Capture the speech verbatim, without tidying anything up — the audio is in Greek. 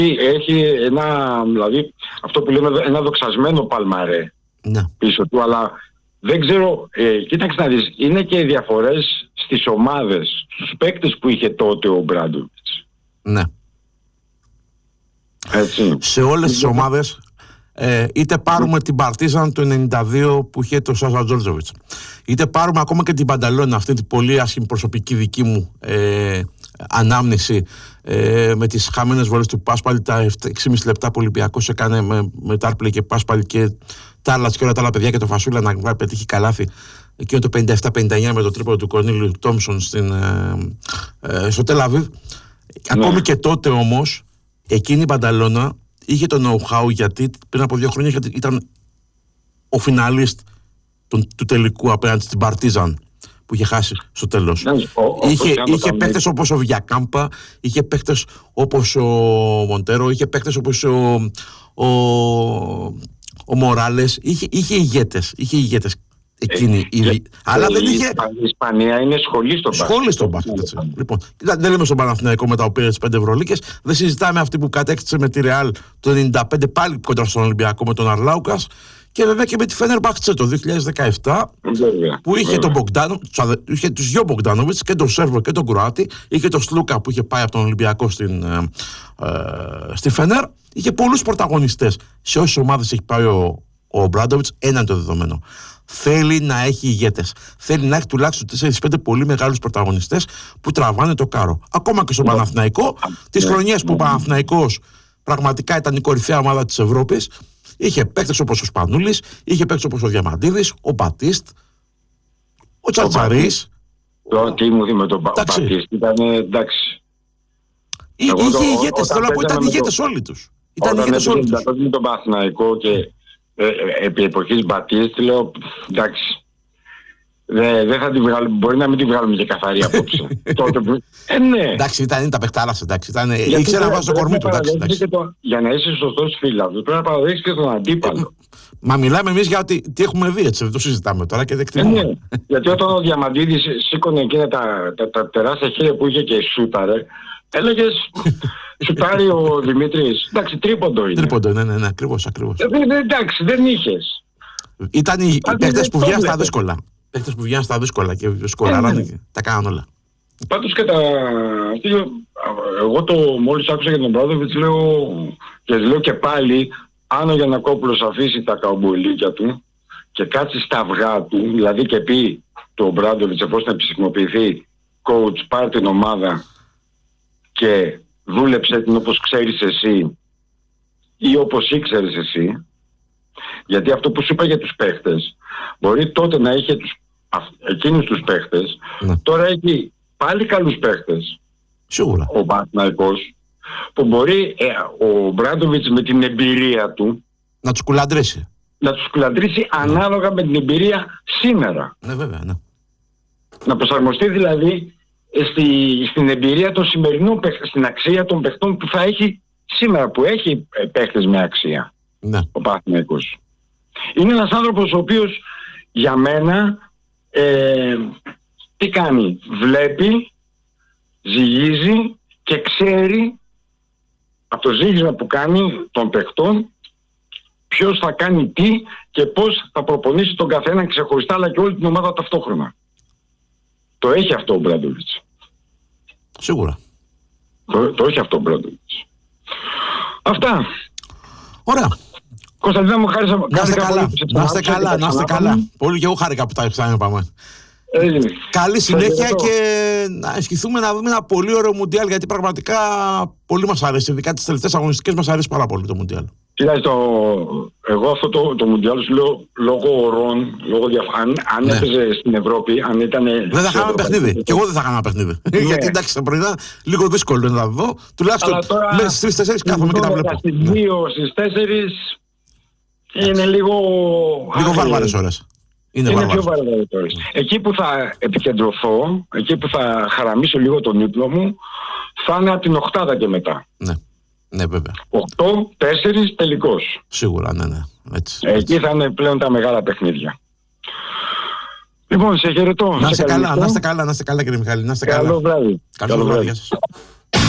έχει ένα, δηλαδή, αυτό που λέμε ένα δοξασμένο παλμαρέ ναι. πίσω του, αλλά δεν ξέρω, ε, κοίταξε να δεις, είναι και οι διαφορές στις ομάδες, στους παίκτες που είχε τότε ο Μπράντοβιτς. Ναι. Έτσι. Σε όλες τις ομάδες, ε, είτε πάρουμε την Παρτίζαν του ενενήντα δύο που είχε το Σάσα Τζόρτζοβιτς, είτε πάρουμε ακόμα και την Πανταλώνα, αυτή την πολύ άσχημη προσωπική δική μου ε, ανάμνηση, ε, με τις χαμένες βολές του Πάσπαλη, τα έξι και μισή λεπτά που ο Ολυμπιακός έκανε με, με Τάρπλε και Πάσπαλη και Τάρλατς και όλα τα άλλα παιδιά και το Φασούλα να πετύχει καλάθι εκείνο το πενήντα επτά πενήντα εννιά με το τρίποντο του Κορνίλιου Τόμσον στην, ε, ε, στο Τελαβίβ. Ναι. Ακόμη και τότε όμως εκείνη η Πανταλώνα είχε το know-how, γιατί πριν από δύο χρόνια ήταν ο φιναλίστ του, του τελικού απέναντι στην Παρτίζαν που είχε χάσει στο τέλος. Ναι, ο, είχε ο, είχε παίκτες όπως ο Βιακάμπα, είχε παίκτες όπως ο Μοντέρο, είχε παίκτες όπως ο, ο, ο Μοράλες, είχε, είχε ηγέτες, είχε ηγέτες εκείνη. Ε, η, αλλά δεν είχε... Η Ισπανία είναι σχολή στον μπάσκετ. Σχολή στον μπάσκετ. Λοιπόν, δεν λέμε στον Παναθηναϊκό μετά που πήρε τις πέντε Ευρωλίκες, δεν συζητάμε αυτή που κατέκτησε με τη Ρεάλ το ενενήντα πέντε πάλι κοντά στον Ολυμπιακό με τον Αρλάουκας, και βέβαια και με τη Φενέρμπαχτσε το δύο χιλιάδες δεκαεπτά βέβαια, που είχε, τον Μπογκδάνο, είχε τους δυο Μπογκδάνοβιτς, και τον Σέρβο και τον Κροάτη, είχε τον Σλούκα που είχε πάει από τον Ολυμπιακό στην, ε, ε, στη Φενέρ, είχε πολλούς πρωταγωνιστές. Σε όσες ομάδες έχει πάει ο, ο Μπράντοβιτς, ένα είναι το δεδομένο. Θέλει να έχει ηγέτες. Θέλει να έχει τουλάχιστον τέσσερα πέντε πολύ μεγάλους πρωταγωνιστές που τραβάνε το κάρο. Ακόμα και στον yeah. Παναθηναϊκό, yeah. τις χρονιές yeah. που ο Παναθηναϊκός πραγματικά ήταν η κορυφαία ομάδα της Ευρώπης, είχε παίκτες όπως ο Σπανούλης, είχε παίκτες όπως ο Διαμαντίδης, ο Μπατίστ, ο Τσατσαρής. Το τι μου δει με τον Μπατίστ ήταν εντάξει. Είχε ηγέτες, θέλω να πω, ήταν ηγέτες όλοι τους. Ήταν ηγέτες όλοι τους. Όταν με τον Παναθηναϊκό και Ε, ε, επί εποχής Μπατίστ, λέω εντάξει, δεν δε θα τη βγάλουμε, μπορεί να μην τη βγάλουμε και καθαρή απόψε. Τότε που... ε, ναι. Εντάξει, ήταν τα παιχτάρας, εντάξει, ήταν, ήξερα να βάζει το κορμί του, εντάξει, εντάξει. Το, για να είσαι σωστός φίλαθλος, πρέπει να παραδείξεις και τον αντίπαλο. Ε, μα μιλάμε εμείς για ότι τι έχουμε δει, έτσι, δεν το συζητάμε τώρα και δεν εκτιμούμε. Ε, ναι. Γιατί όταν ο Διαμαντίδης σήκωνε εκείνα τα, τα, τα τεράστια χέρια που είχε και σούταρε, έλεγες σουτάρει ο Δημήτρης. Εντάξει, τρίποντο είναι. Τρίποντο, ναι, ναι, ναι, ακριβώς, ακριβώς. Ε, δε, εντάξει, δεν είχες. Ήταν οι, οι παίκτες που βγαίνουν στα δύσκολα. Παίκτες που βγαίνουν στα δύσκολα και σκοράρανε ε, ναι. και τα κάναν όλα. Πάντως και τα... Εγώ το μόλις άκουσα για τον Μπράντοβιτς λέω και λέω και πάλι, αν ο Γιαννακόπουλος αφήσει τα καμπολίκια του και κάτσει στα αυγά του, δηλαδή και πει το Μπράντοβιτς εφόσον να επισημοποιηθεί, coach, πάρ' την ομάδα και δούλεψε την όπως ξέρεις εσύ ή όπως ήξερες εσύ, γιατί αυτό που σου είπα για τους παίχτες μπορεί τότε να είχε τους, εκείνους τους παίχτες, ναι. Τώρα έχει πάλι καλούς παίχτες. Σίγουρα. Ο Παναθηναϊκός, που μπορεί ε, ο Μπράντοβιτς με την εμπειρία του να τους κουλαντρήσει. Να τους κουλαντρήσει ναι. Ανάλογα με την εμπειρία σήμερα. Ναι, βέβαια, ναι. Να προσαρμοστεί δηλαδή στη, στην εμπειρία των σημερινών παίχτες, στην αξία των παιχτών που θα έχει σήμερα, που έχει παίχτες με αξία. Ναι. Ο Παναθηναϊκός. Είναι ένας άνθρωπος ο οποίος για μένα ε, τι κάνει, βλέπει, ζυγίζει και ξέρει από το ζύγισμα που κάνει των παιχτών ποιος θα κάνει τι και πώς θα προπονήσει τον καθένα ξεχωριστά αλλά και όλη την ομάδα ταυτόχρονα. Το έχει αυτό ο Μπράντοβιτς. Σίγουρα. Το, το έχει αυτό ο Μπράντοβιτς. Αυτά. Ωραία. Κωνσταντίνα μου, χάρησα πολύ. Να είστε καλά, να είστε καλά, να είστε καλά. Πολύ και εγώ χάρηκα που τα ξαναπάμε. Έγινε. Καλή συνέχεια και να ευχηθούμε να δούμε ένα πολύ ωραίο Μουντιάλ, γιατί πραγματικά πολύ μας αρέσει. Ειδικά τις τελευταίες αγωνιστικές μας αρέσει πάρα πολύ το Μουντιάλ. Κοιτάξτε, το... εγώ αυτό το, το Μουντιάλ σου λέω λόγω ωρών, λόγω διαφ... αν, αν ναι. έπαιζε στην Ευρώπη, αν ήταν... Δεν θα είχαμε παιχνίδι. Και εγώ δεν θα είχα παιχνίδι. Ναι. Γιατί εντάξει, τα πρωινά λίγο δύσκολο να τα δω. Τουλάχιστον μέσα στις τρεις τέσσερις κάθομαι και τα βλέπω. Στις δύο, στις τέσσερις είναι λίγο... Λίγο βάρβαρες ώρες. Είναι, είναι πιο βαρύ τώρα. Εκεί που θα επικεντρωθώ, εκεί που θα χαραμίσω λίγο τον ύπνο μου, θα είναι από την οκτάδα και μετά. Ναι, ναι βέβαια. οκτώ τέσσερα τελικός. Σίγουρα, ναι, ναι. Έτσι, εκεί έτσι. θα είναι πλέον τα μεγάλα παιχνίδια. Λοιπόν, σε χαιρετώ. Να είστε καλά, να είστε καλά, να είστε καλά κύριε Μιχάλη. Να είστε Καλό καλά. βράδυ. Καλό βράδυ. Γεια σας.